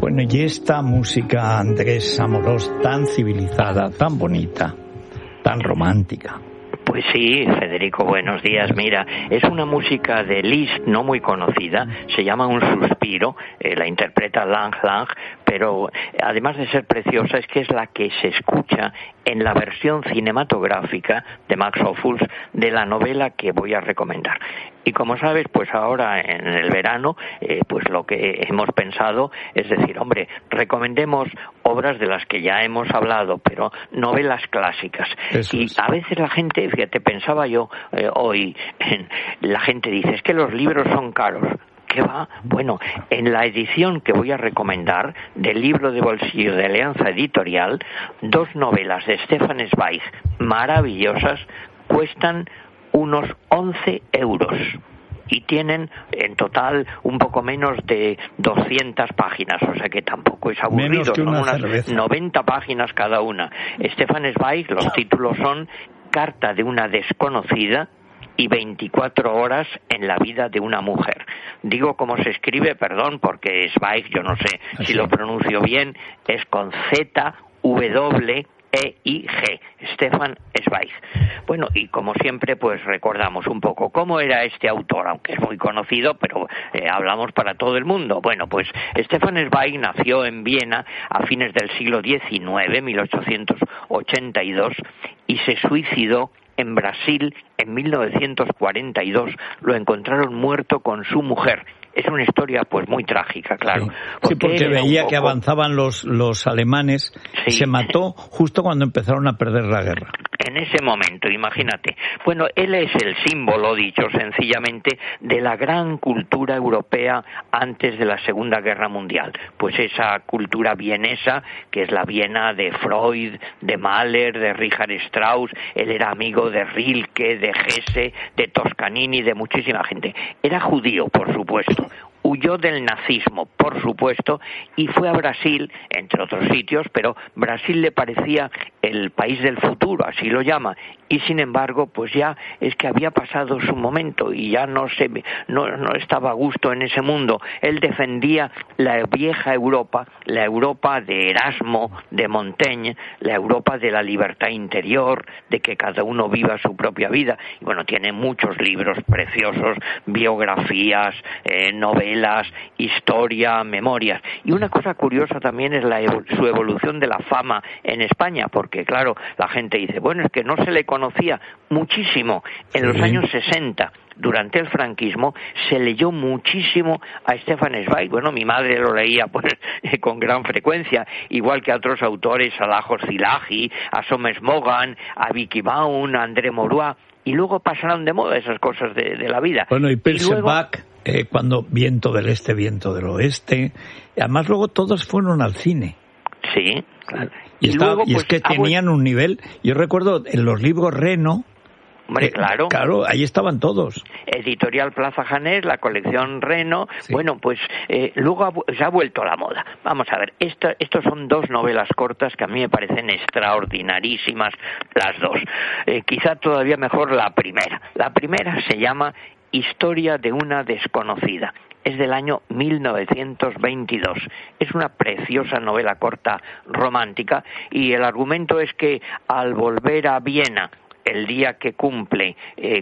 Bueno, y esta música, Andrés Amorós, tan civilizada, tan bonita, tan romántica. Pues sí, Federico, buenos días. Mira, es una música de Liszt no muy conocida, se llama Un suspiro, la interpreta Lang Lang, pero además de ser preciosa es que es la que se escucha en la versión cinematográfica de Max Ophüls de la novela que voy a recomendar. Y como sabes, pues ahora en el verano, pues lo que hemos pensado es decir, hombre, recomendemos obras de las que ya hemos hablado, pero novelas clásicas. Eso y es. a veces la gente, fíjate, pensaba yo hoy, la gente dice, es que los libros son caros. ¿Qué va? Bueno, en la edición que voy a recomendar del libro de bolsillo de Alianza Editorial, 2 novelas de Stefan Zweig maravillosas cuestan unos 11 euros y tienen en total un poco menos de 200 páginas, o sea que tampoco es aburrido, Menos que una son unas cerveza. 90 páginas cada una. Stefan Zweig, los títulos son Carta de una desconocida y 24 horas en la vida de una mujer. Digo cómo se escribe, perdón, porque Zweig, yo no sé si lo pronuncio bien, es con Z, W, E-I-G, Stefan Zweig. Bueno, y como siempre, pues recordamos un poco cómo era este autor, aunque es muy conocido, pero hablamos para todo el mundo. Bueno, pues Stefan Zweig nació en Viena a fines del siglo XIX, 1882, y se suicidó en Brasil en 1942. Lo encontraron muerto con su mujer. Es una historia pues muy trágica, claro. Sí, porque veía que avanzaban los alemanes. Sí. Se mató justo cuando empezaron a perder la guerra. En ese momento, imagínate. Bueno, él es el símbolo, dicho sencillamente, de la gran cultura europea antes de la Segunda Guerra Mundial. Pues esa cultura vienesa, que es la Viena de Freud, de Mahler, de Richard Strauss. Él era amigo de Rilke, de Hesse, de Toscanini, de muchísima gente. Era judío, por supuesto. Huyó del nazismo, por supuesto, y fue a Brasil, entre otros sitios, pero Brasil le parecía el país del futuro, así lo llama, y sin embargo, pues ya es que había pasado su momento y ya no estaba a gusto en ese mundo. Él defendía la vieja Europa, la Europa de Erasmo, de Montaigne, la Europa de la libertad interior, de que cada uno viva su propia vida. Y bueno, tiene muchos libros preciosos, biografías, novelas, historia, memorias. Y una cosa curiosa también es su evolución de la fama en España, porque claro, la gente dice, bueno, es que no se le conocía muchísimo. En los años 60, durante el franquismo, se leyó muchísimo a Stefan Zweig. Bueno, mi madre lo leía pues, con gran frecuencia, igual que a otros autores, a Lajos Szilágy, a Somes Mogan, a Vicky Baum, a André Maurois, y luego pasaron de moda esas cosas de la vida. Bueno, y Perceval, cuando Viento del Este, Viento del Oeste, además luego todos fueron al cine. Sí, claro. Y luego, es que tenían un nivel. Yo recuerdo en los libros Reno. Hombre, claro. Claro, ahí estaban todos. Editorial Plaza Janés, la colección Reno. Sí. Bueno, pues luego se ha vuelto a la moda. Vamos a ver, estos son 2 novelas cortas que a mí me parecen extraordinarísimas, las 2. Quizá todavía mejor la primera. La primera se llama Historia de una desconocida. Es del año 1922. Es una preciosa novela corta romántica y el argumento es que al volver a Viena el día que cumple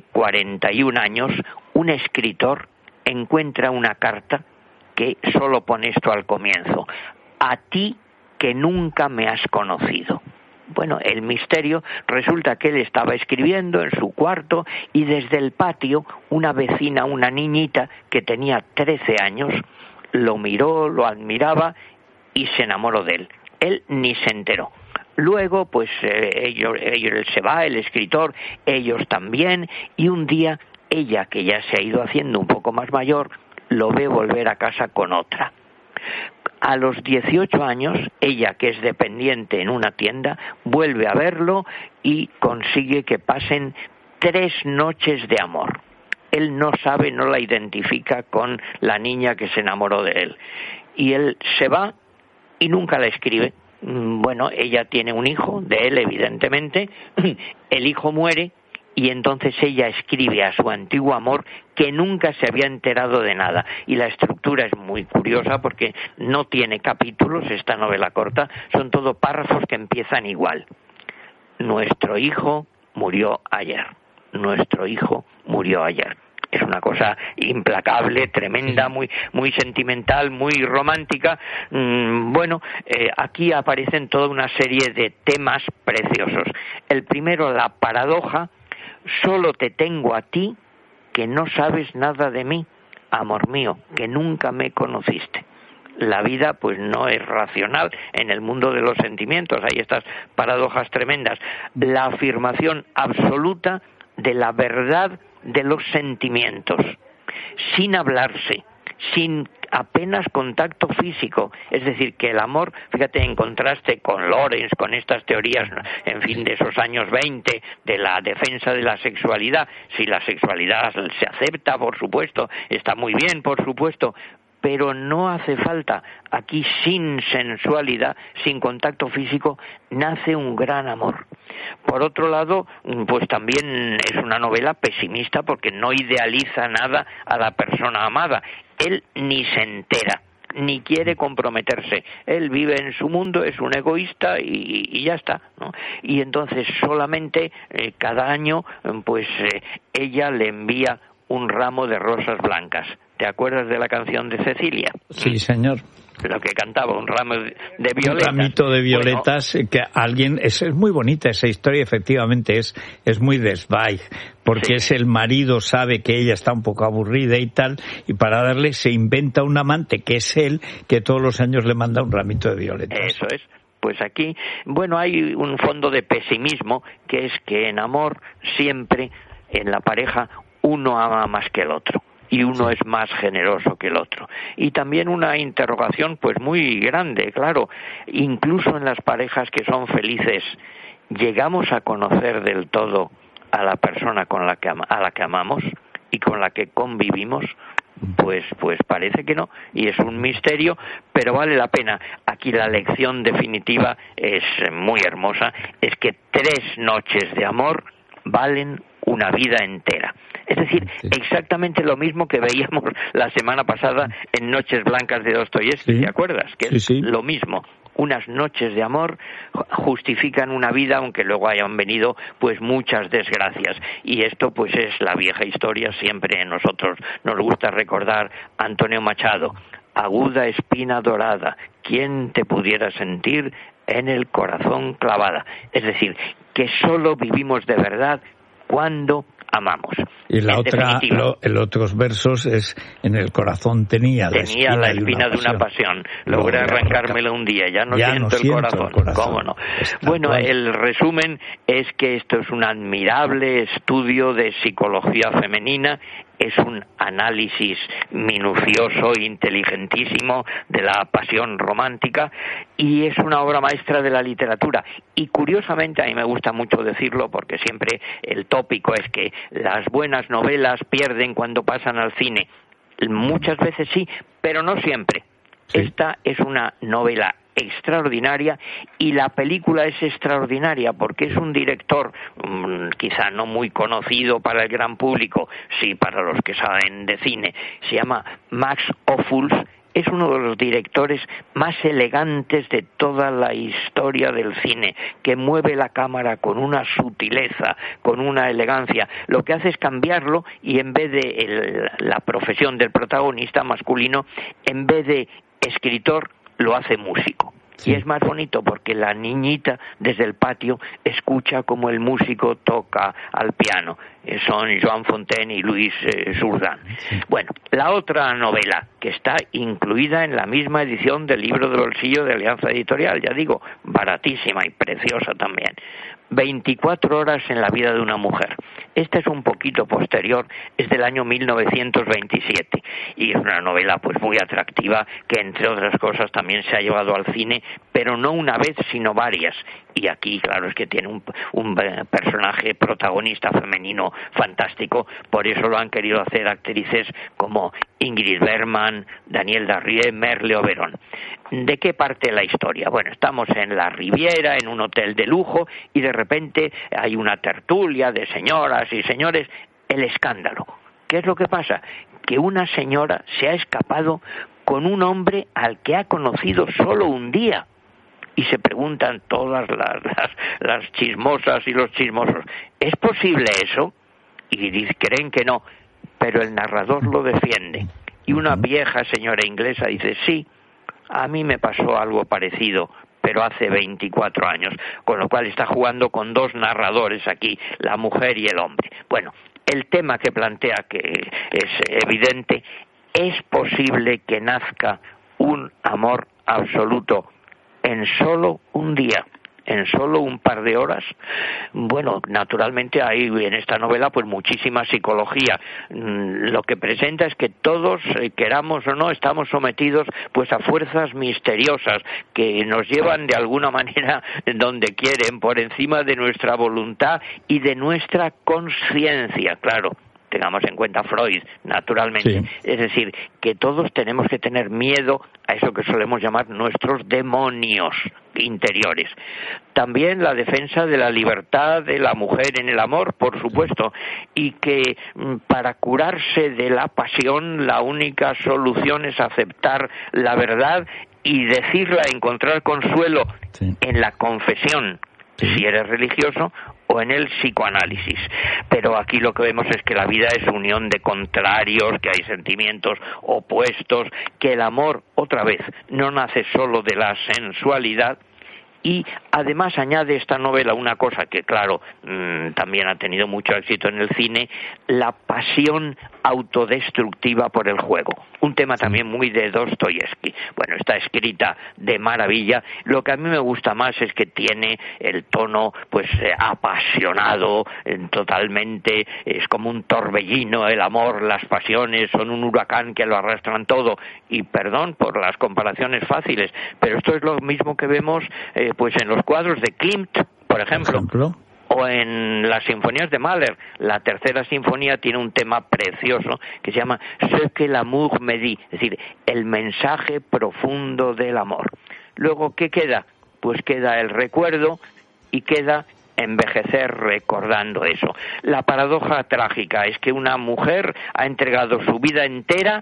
41 años, un escritor encuentra una carta que solo pone esto al comienzo: a ti que nunca me has conocido. Bueno, el misterio resulta que él estaba escribiendo en su cuarto y desde el patio una vecina, una niñita que tenía 13 años, lo miró, lo admiraba y se enamoró de él. Él ni se enteró. Luego, pues ellos se va, el escritor, ellos también, y un día ella, que ya se ha ido haciendo un poco más mayor, lo ve volver a casa con otra. A los 18 años, ella, que es dependiente en una tienda, vuelve a verlo y consigue que pasen 3 noches de amor. Él no sabe, no la identifica con la niña que se enamoró de él. Y él se va y nunca la escribe. Bueno, ella tiene un hijo, de él evidentemente, el hijo muere y entonces ella escribe a su antiguo amor que nunca se había enterado de nada. Y la estructura es muy curiosa porque no tiene capítulos, esta novela corta, son todo párrafos que empiezan igual. Nuestro hijo murió ayer. Nuestro hijo murió ayer. Es una cosa implacable, tremenda, muy sentimental, muy romántica. Aquí aparecen toda una serie de temas preciosos. El primero, la paradoja: solo te tengo a ti, que no sabes nada de mí, amor mío, que nunca me conociste. La vida pues no es racional en el mundo de los sentimientos, hay estas paradojas tremendas. La afirmación absoluta de la verdad de los sentimientos, sin hablarse, sin apenas contacto físico. Es decir, que el amor, fíjate, en contraste con Lorenz, con estas teorías, en fin, de esos años 20, de la defensa de la sexualidad. Si la sexualidad se acepta, por supuesto, está muy bien, por supuesto, pero no hace falta. Aquí, sin sensualidad, sin contacto físico, nace un gran amor. Por otro lado, pues también es una novela pesimista porque no idealiza nada a la persona amada. Él ni se entera, ni quiere comprometerse. Él vive en su mundo, es un egoísta y ya está, ¿no? Y entonces solamente cada año, ella le envía un ramo de rosas blancas. ¿Te acuerdas de la canción de Cecilia? Sí, señor. Lo que cantaba, un ramo de violetas. Un ramito de violetas, que alguien... Es muy bonita esa historia, efectivamente, es muy de Zweig, porque es el marido, sabe que ella está un poco aburrida y tal, y para darle se inventa un amante, que es él, que todos los años le manda un ramito de violetas. Eso es. Pues aquí, hay un fondo de pesimismo, que es que en amor siempre, en la pareja, uno ama más que el otro. Y uno es más generoso que el otro. Y también una interrogación pues muy grande, claro, incluso en las parejas que son felices, ¿llegamos a conocer del todo a la persona a la que amamos y con la que convivimos? Pues parece que no, y es un misterio, pero vale la pena. Aquí la lección definitiva es muy hermosa, es que 3 noches de amor valen una vida entera. Es decir, exactamente lo mismo que veíamos la semana pasada en Noches Blancas de Dostoyevski, ¿te acuerdas? Que es lo mismo. Unas noches de amor justifican una vida, aunque luego hayan venido pues muchas desgracias. Y esto pues es la vieja historia, siempre nosotros nos gusta recordar Antonio Machado: aguda espina dorada, ¿quién te pudiera sentir en el corazón clavada? Es decir, que solo vivimos de verdad cuando amamos. Y la otra, el otros versos es: en el corazón tenía la espina de una pasión. Logré arrancármela un día, ya no siento el corazón. ¿Cómo no? Bueno, el resumen es que esto es un admirable estudio de psicología femenina. Es un análisis minucioso e inteligentísimo de la pasión romántica y es una obra maestra de la literatura. Y curiosamente, a mí me gusta mucho decirlo porque siempre el tópico es que las buenas novelas pierden cuando pasan al cine. Muchas veces sí, pero no siempre. Sí. Esta es una novela extraordinaria y la película es extraordinaria porque es un director quizá no muy conocido para el gran público, sí para los que saben de cine. Se llama Max Ophüls. Es uno de los directores más elegantes de toda la historia del cine, que mueve la cámara con una sutileza, con una elegancia. Lo que hace es cambiarlo y en vez de la profesión del protagonista masculino, en vez de escritor, lo hace músico. Sí. Y es más bonito porque la niñita desde el patio escucha como el músico toca al piano. Son Joan Fontaine y Louis Jourdan. Sí. Bueno, la otra novela que está incluida en la misma edición del libro de bolsillo de Alianza Editorial, ya digo, baratísima y preciosa también. 24 horas en la vida de una mujer. Esta es un poquito posterior, es del año 1927 y es una novela pues muy atractiva que entre otras cosas también se ha llevado al cine, pero no una vez sino varias, y aquí claro es que tiene un personaje protagonista femenino fantástico, por eso lo han querido hacer actrices como Ingrid Bergman, Danielle Darrieux, Merle Oberon. ¿De qué parte la historia? Bueno, estamos en la Riviera, en un hotel de lujo, y de repente hay una tertulia de señoras y señores. El escándalo. ¿Qué es lo que pasa? Que una señora se ha escapado con un hombre al que ha conocido solo un día. Y se preguntan todas las chismosas y los chismosos, ¿es posible eso? Y creen que no, pero el narrador lo defiende. Y una vieja señora inglesa dice, sí, a mí me pasó algo parecido, pero hace 24 años, con lo cual está jugando con dos narradores aquí, la mujer y el hombre. Bueno, el tema que plantea, que es evidente, ¿es posible que nazca un amor absoluto en solo un día, en solo un par de horas? Bueno, naturalmente hay en esta novela pues muchísima psicología. Lo que presenta es que todos, queramos o no, estamos sometidos pues a fuerzas misteriosas que nos llevan de alguna manera donde quieren, por encima de nuestra voluntad y de nuestra conciencia, claro. Tengamos en cuenta Freud, naturalmente. Sí. Es decir, que todos tenemos que tener miedo a eso que solemos llamar nuestros demonios interiores. También la defensa de la libertad de la mujer en el amor, por supuesto, y que para curarse de la pasión la única solución es aceptar la verdad y decirla, encontrar consuelo en la confesión, si eres religioso, o en el psicoanálisis. Pero aquí lo que vemos es que la vida es unión de contrarios, que hay sentimientos opuestos, que el amor, otra vez, no nace solo de la sensualidad. Y además añade esta novela una cosa que, claro, también ha tenido mucho éxito en el cine, la pasión autodestructiva por el juego. Un tema también muy de Dostoyevsky. Bueno, está escrita de maravilla. Lo que a mí me gusta más es que tiene el tono, pues, apasionado, totalmente, es como un torbellino, el amor, las pasiones, son un huracán que lo arrastran todo. Y perdón por las comparaciones fáciles, pero esto es lo mismo que vemos pues en los cuadros de Klimt, por ejemplo, o en las sinfonías de Mahler. La tercera sinfonía tiene un tema precioso que se llama Ce que l'amour me dit, es decir, el mensaje profundo del amor. Luego, ¿qué queda? Pues queda el recuerdo y queda envejecer recordando eso. La paradoja trágica es que una mujer ha entregado su vida entera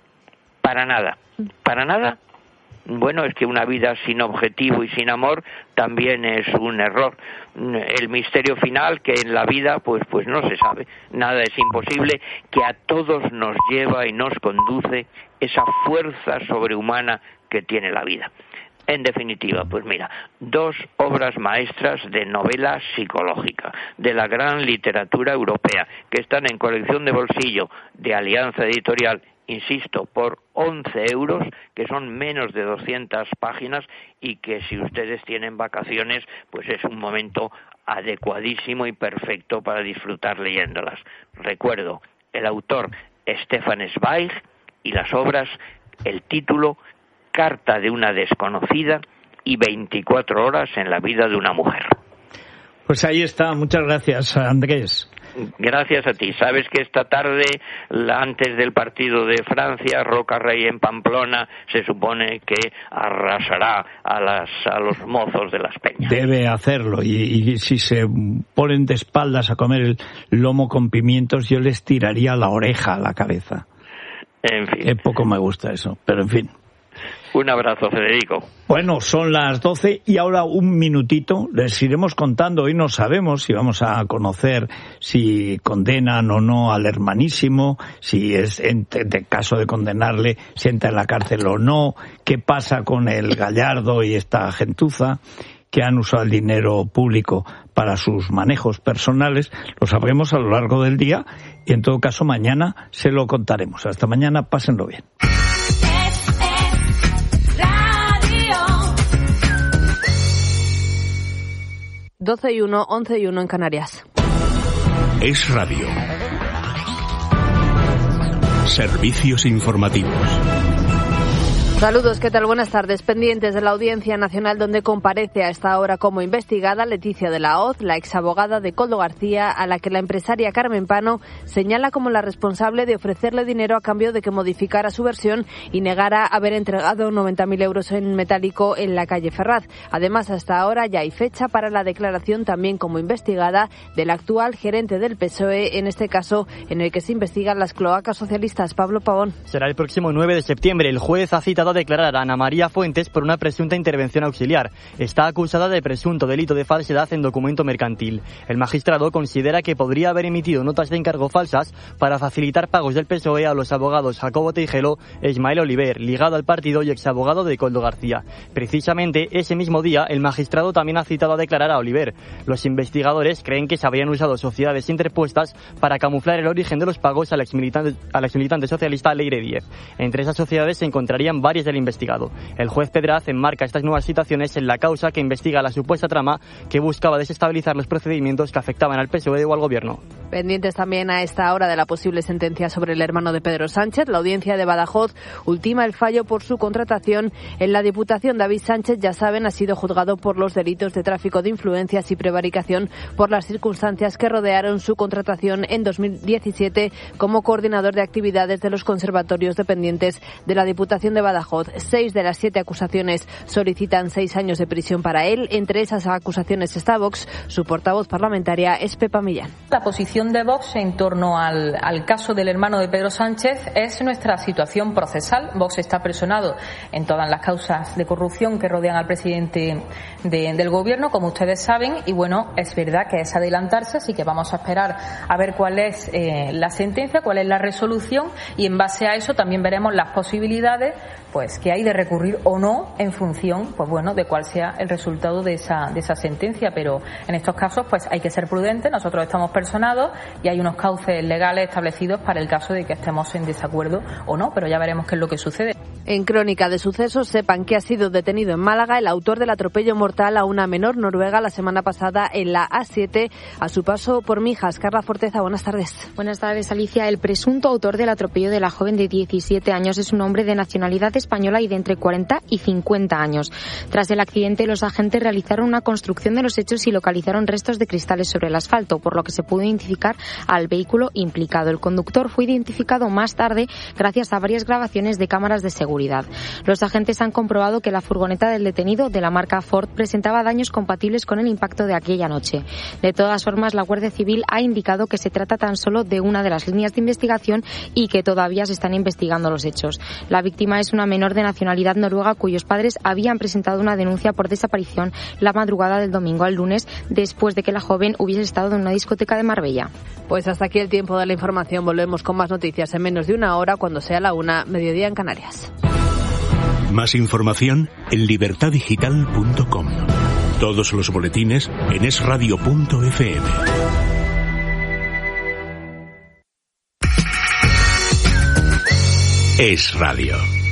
para nada. ¿Para nada? Bueno, es que una vida sin objetivo y sin amor también es un error. El misterio final, que en la vida pues no se sabe, nada es imposible, que a todos nos lleva y nos conduce esa fuerza sobrehumana que tiene la vida. En definitiva, pues mira, dos obras maestras de novela psicológica, de la gran literatura europea, que están en colección de bolsillo de Alianza Editorial, insisto, por 11 euros, que son menos de 200 páginas y que si ustedes tienen vacaciones, pues es un momento adecuadísimo y perfecto para disfrutar leyéndolas. Recuerdo, el autor Stefan Zweig y las obras, el título, Carta de una desconocida y 24 horas en la vida de una mujer. Pues ahí está, muchas gracias, Andrés. Gracias a ti. Sabes que esta tarde, antes del partido de Francia, Roca Rey en Pamplona se supone que arrasará a los mozos de las peñas. Debe hacerlo, y si se ponen de espaldas a comer el lomo con pimientos, yo les tiraría la oreja a la cabeza. En fin. Poco me gusta eso, pero en fin. Un abrazo, Federico. Bueno, son las 12 y ahora un minutito les iremos contando. Hoy no sabemos si vamos a conocer si condenan o no al hermanísimo, si es en caso de condenarle, si entra en la cárcel o no, qué pasa con el Gallardo y esta gentuza que han usado el dinero público para sus manejos personales. Lo sabremos a lo largo del día y en todo caso mañana se lo contaremos. Hasta mañana, pásenlo bien. 12:01, 11:01 en Canarias. Es Radio. Servicios informativos. Saludos, ¿qué tal? Buenas tardes. Pendientes de la Audiencia Nacional donde comparece a esta hora como investigada Leticia de la Hoz, la exabogada de Koldo García, a la que la empresaria Carmen Pano señala como la responsable de ofrecerle dinero a cambio de que modificara su versión y negara haber entregado 90.000 euros en metálico en la calle Ferraz. Además, hasta ahora ya hay fecha para la declaración también como investigada del actual gerente del PSOE, en este caso en el que se investigan las cloacas socialistas. Pablo Pavón. Será el próximo 9 de septiembre. El juez ha citado a declarar a Ana María Fuentes por una presunta intervención auxiliar. Está acusada de presunto delito de falsedad en documento mercantil. El magistrado considera que podría haber emitido notas de encargo falsas para facilitar pagos del PSOE a los abogados Jacobo Teijelo e Ismael Oliver, ligado al partido y exabogado de Koldo García. Precisamente ese mismo día, el magistrado también ha citado a declarar a Oliver. Los investigadores creen que se habrían usado sociedades interpuestas para camuflar el origen de los pagos al exmilitante socialista Leire Díez. Entre esas sociedades se encontrarían varias del investigado. El juez Pedraz enmarca estas nuevas citaciones en la causa que investiga la supuesta trama que buscaba desestabilizar los procedimientos que afectaban al PSOE o al gobierno. Pendientes también a esta hora de la posible sentencia sobre el hermano de Pedro Sánchez. La Audiencia de Badajoz ultima el fallo por su contratación en la Diputación. David Sánchez, ya saben, ha sido juzgado por los delitos de tráfico de influencias y prevaricación por las circunstancias que rodearon su contratación en 2017 como coordinador de actividades de los conservatorios dependientes de la Diputación de Badajoz. 6 de las 7 acusaciones solicitan 6 años de prisión para él. Entre esas acusaciones está Vox. Su portavoz parlamentaria es Pepa Millán. La posición de Vox en torno al caso del hermano de Pedro Sánchez es nuestra situación procesal. Vox está personado en todas las causas de corrupción que rodean al presidente del gobierno, como ustedes saben, y bueno, es verdad que es adelantarse, así que vamos a esperar a ver cuál es la sentencia, cuál es la resolución, y en base a eso también veremos las posibilidades pues que hay de recurrir o no en función, pues bueno, de cuál sea el resultado de esa sentencia. Pero en estos casos pues hay que ser prudentes. Nosotros estamos personados y hay unos cauces legales establecidos para el caso de que estemos en desacuerdo o no, pero ya veremos qué es lo que sucede. En Crónica de Sucesos, sepan que ha sido detenido en Málaga el autor del atropello mortal a una menor noruega la semana pasada en la A7 a su paso por Mijas. Carla Forteza, buenas tardes. Buenas tardes, Alicia. El presunto autor del atropello de la joven de 17 años es un hombre de nacionalidad española y de entre 40 y 50 años. Tras el accidente, los agentes realizaron una construcción de los hechos y localizaron restos de cristales sobre el asfalto, por lo que se pudo identificar al vehículo implicado. El conductor fue identificado más tarde gracias a varias grabaciones de cámaras de seguridad. Los agentes han comprobado que la furgoneta del detenido, de la marca Ford, presentaba daños compatibles con el impacto de aquella noche. De todas formas, la Guardia Civil ha indicado que se trata tan solo de una de las líneas de investigación y que todavía se están investigando los hechos. La víctima es una menor de nacionalidad noruega cuyos padres habían presentado una denuncia por desaparición la madrugada del domingo al lunes, después de que la joven hubiese estado en una discoteca de Marbella. Pues hasta aquí el tiempo de la información. Volvemos con más noticias en menos de una hora, cuando sea la 1, mediodía en Canarias. Más información en libertadigital.com. Todos los boletines en esradio.fm. Es Radio.